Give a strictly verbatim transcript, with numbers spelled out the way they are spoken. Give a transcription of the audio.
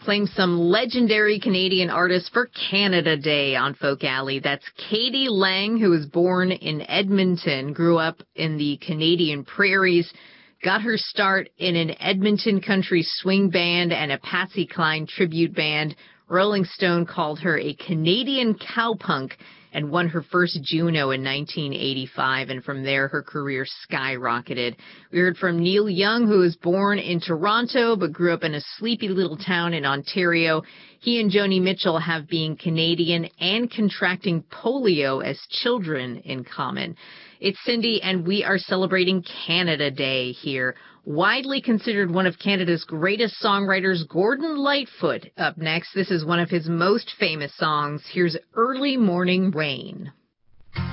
claim some legendary Canadian artists for Canada Day on Folk Alley. That's Katie Lang, who was born in Edmonton, grew up in the Canadian prairies, got her start in an Edmonton country swing band and a Patsy Cline tribute band. Rolling Stone called her a Canadian cowpunk and won her first Juno in nineteen eighty-five, and from there her career skyrocketed. We heard from Neil Young, who was born in Toronto but grew up in a sleepy little town in Ontario. He and Joni Mitchell have being Canadian and contracting polio as children in common. It's Cindy, and we are celebrating Canada Day here. Widely considered one of Canada's greatest songwriters, Gordon Lightfoot. Up next, this is one of his most famous songs. Here's Early Morning Rain.